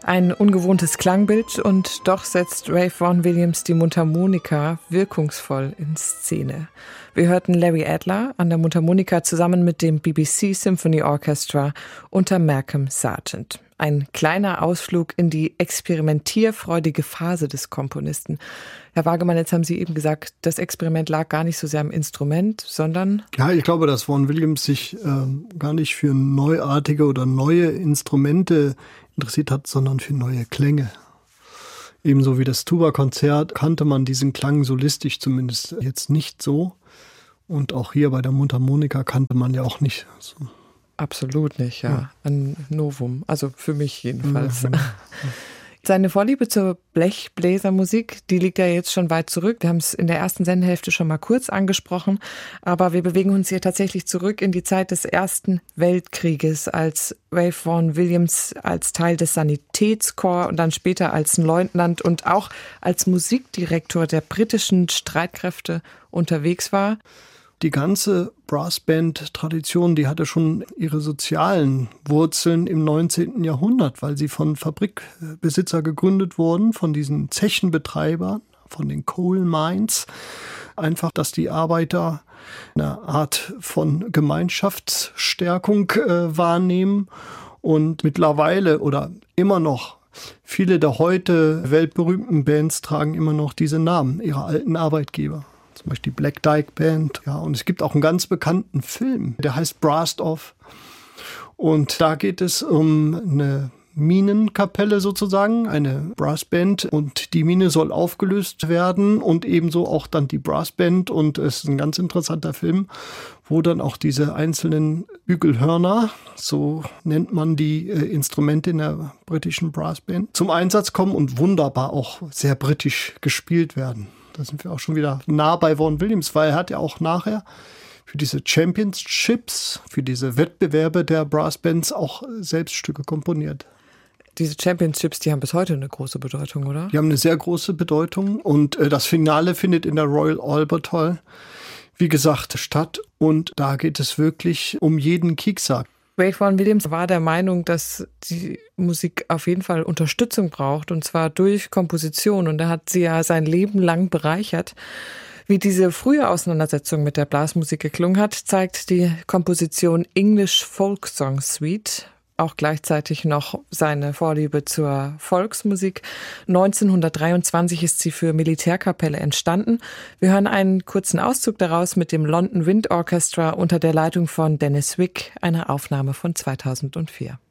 Ein ungewohntes Klangbild und doch setzt Ralph Vaughan Williams die Mundharmonika wirkungsvoll in Szene. Wir hörten Larry Adler an der Mundharmonika zusammen mit dem BBC Symphony Orchestra unter Malcolm Sargent. Ein kleiner Ausflug in die experimentierfreudige Phase des Komponisten. Herr Wagemann, jetzt haben Sie eben gesagt, das Experiment lag gar nicht so sehr am Instrument, sondern... Ja, ich glaube, dass Vaughan Williams sich gar nicht für neuartige oder neue Instrumente interessiert hat, sondern für neue Klänge. Ebenso wie das Tuba-Konzert kannte man diesen Klang solistisch zumindest jetzt nicht so. Und auch hier bei der Mundharmonika kannte man ja auch nicht so. Absolut nicht, ja. Ein Novum. Also für mich jedenfalls. Ja, genau. Seine Vorliebe zur Blechbläsermusik, die liegt ja jetzt schon weit zurück. Wir haben es in der ersten Sendehälfte schon mal kurz angesprochen. Aber wir bewegen uns hier tatsächlich zurück in die Zeit des Ersten Weltkrieges, als Ralph Vaughan Williams als Teil des Sanitätskorps und dann später als Leutnant und auch als Musikdirektor der britischen Streitkräfte unterwegs war. Die ganze Brassband-Tradition, die hatte schon ihre sozialen Wurzeln im 19. Jahrhundert, weil sie von Fabrikbesitzer gegründet wurden, von diesen Zechenbetreibern, von den Coal Mines. Einfach, dass die Arbeiter eine Art von Gemeinschaftsstärkung wahrnehmen. Und mittlerweile oder immer noch viele der heute weltberühmten Bands tragen immer noch diese Namen ihrer alten Arbeitgeber. Zum Beispiel die Black Dyke Band. Ja, und es gibt auch einen ganz bekannten Film, der heißt Brassed Off. Und da geht es um eine Minenkapelle sozusagen, eine Brassband. Und die Mine soll aufgelöst werden und ebenso auch dann die Brassband. Und es ist ein ganz interessanter Film, wo dann auch diese einzelnen Bügelhörner, so nennt man die Instrumente in der britischen Brassband, zum Einsatz kommen und wunderbar auch sehr britisch gespielt werden. Da sind wir auch schon wieder nah bei Vaughan Williams, weil er hat ja auch nachher für diese Championships, für diese Wettbewerbe der Brassbands auch selbst Stücke komponiert. Diese Championships, die haben bis heute eine große Bedeutung, oder? Die haben eine sehr große Bedeutung und das Finale findet in der Royal Albert Hall, wie gesagt, statt. Und da geht es wirklich um jeden Kiekser. Ralph Vaughan Williams war der Meinung, dass die Musik auf jeden Fall Unterstützung braucht, und zwar durch Komposition. Und er hat sie ja sein Leben lang bereichert. Wie diese frühe Auseinandersetzung mit der Blasmusik geklungen hat, zeigt die Komposition English Folk Song Suite. Auch gleichzeitig noch seine Vorliebe zur Volksmusik. 1923 ist sie für Militärkapelle entstanden. Wir hören einen kurzen Auszug daraus mit dem London Wind Orchestra unter der Leitung von Dennis Wick, eine Aufnahme von 2004.